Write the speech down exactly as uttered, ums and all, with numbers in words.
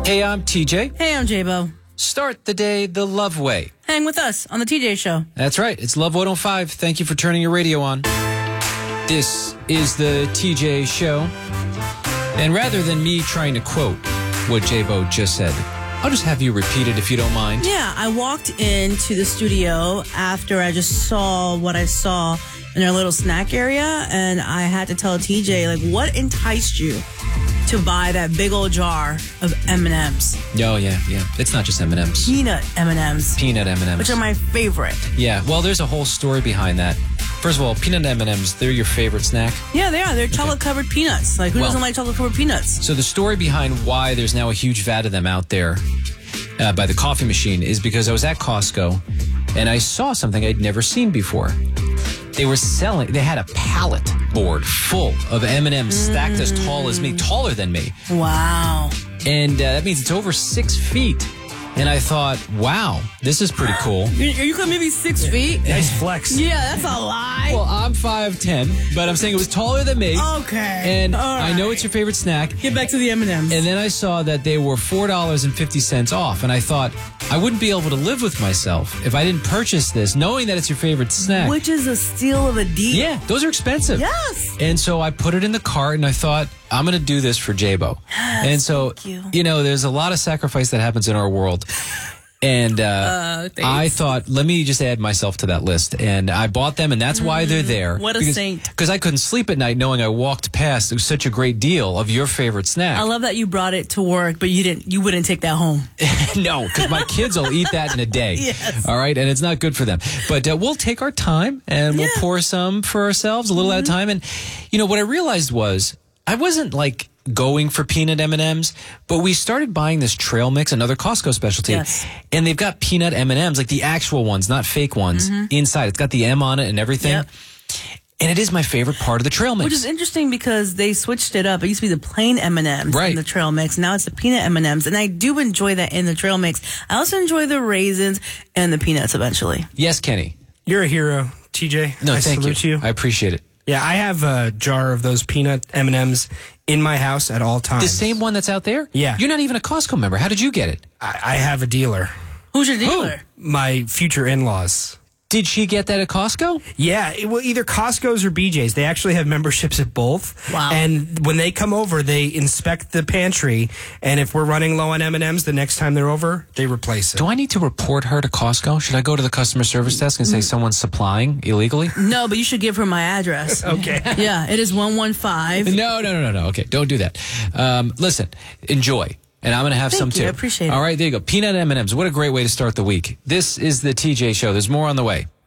Hey, I'm T J. Hey, I'm J-Bo. Start the day the Love way. Hang with us on the T J Show. That's right. It's Love one oh five. Thank you for turning your radio on. This is the T J Show. And rather than me trying to quote what J-Bo just said, I'll just have you repeat it if you don't mind. Yeah, I walked into the studio after I just saw what I saw in our little snack area, and I had to tell T J, like, what enticed you to buy that big old jar of M and M's? Oh, yeah, yeah. It's not just M and M's. Peanut M and M's. Peanut M and M's. Which are my favorite. Yeah, well, there's a whole story behind that. First of all, peanut M and M's, they're your favorite snack? Yeah, they are. They're okay. Chocolate-covered peanuts. Like, who well, doesn't like chocolate-covered peanuts? So the story behind why there's now a huge vat of them out there uh, by the coffee machine is because I was at Costco, and I saw something I'd never seen before. They were selling, they had a pallet board full of M and M's stacked mm. as tall as me, taller than me. Wow. And uh, that means it's over six feet. And I thought, wow, this is pretty cool. Are you claiming maybe six feet? Nice flex. Yeah, that's a lie. Well, I'm five ten, but I'm saying it was taller than me. Okay. And All right. I know it's your favorite snack. Get back to the M and M's. And then I saw that they were four dollars and fifty cents off. And I thought, I wouldn't be able to live with myself if I didn't purchase this, knowing that it's your favorite snack. Which is a steal of a deal. Yeah, those are expensive. Yes. And so I put it in the cart, and I thought, I'm going to do this for J-Bo. Yes, and so, thank you. you know, there's a lot of sacrifice that happens in our world. And uh, uh, I thought, let me just add myself to that list. And I bought them, and that's mm, why they're there. What a because, saint. Because I couldn't sleep at night knowing I walked past. It was such a great deal of your favorite snack. I love that you brought it to work, but you didn't. You wouldn't take that home. No, because my kids will eat that in a day. Yes. All right, and it's not good for them. But uh, we'll take our time, and we'll yeah. pour some for ourselves, a little mm-hmm. at a time. And, you know, what I realized was I wasn't, like, going for peanut M and M's, but we started buying this trail mix, another Costco specialty, yes. and they've got peanut M and M's, like the actual ones, not fake ones, mm-hmm. inside. It's got the M on it and everything. Yep. And it is my favorite part of the trail mix. Which is interesting because they switched it up. It used to be the plain M and M's right. in the trail mix. Now it's the peanut M and M's, and I do enjoy that in the trail mix. I also enjoy the raisins and the peanuts eventually. Yes, Kenny. You're a hero, T J. No, I thank salute you. you. I appreciate it. Yeah, I have a jar of those peanut M and M's in my house at all times. The same one that's out there? Yeah. You're not even a Costco member. How did you get it? I, I have a dealer. Who's your dealer? Who? My future in-laws. Did she get that at Costco? Yeah, it, well, either Costco's or B J's. They actually have memberships at both. Wow. And when they come over, they inspect the pantry, and if we're running low on M and M's the next time they're over, they replace it. Do I need to report her to Costco? Should I go to the customer service desk and say someone's supplying illegally? No, but you should give her my address. Okay. Yeah, it is one one five. No, no, no, no, no. Okay, don't do that. Um, listen, enjoy. And I'm going to have Thank some you, too. I appreciate it. All right, there you go. Peanut M and M's. What a great way to start the week. This is the T J Show. There's more on the way.